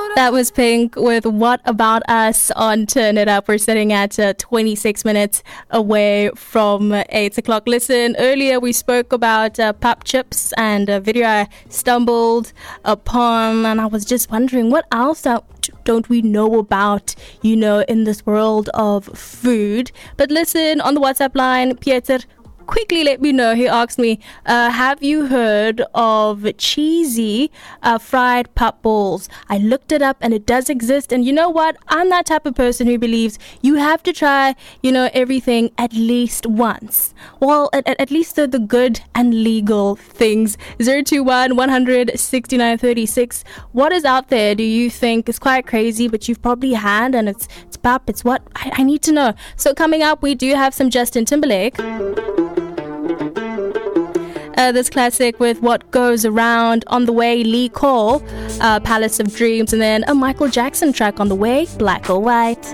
That was Pink with What About Us on Turn It Up. We're sitting at 26 minutes away from 8 o'clock. Listen, earlier we spoke about pop chips and a video I stumbled upon, and I was just wondering what else don't we know about, in this world of food. But listen, on the WhatsApp line, Pieter quickly let me know. He asked me, have you heard of cheesy fried pop balls? I looked it up and it does exist. And you know what? I'm that type of person who believes you have to try, everything at least once. Well, at least the good and legal things. 021 100 69 36. What is out there do you think is quite crazy, but you've probably had, and it's pop, it's what? I need to know. So coming up, we do have some Justin Timberlake. This classic with What Goes Around. On the way, Lee Cole, Palace of Dreams, and then a Michael Jackson track on the way, Black or White.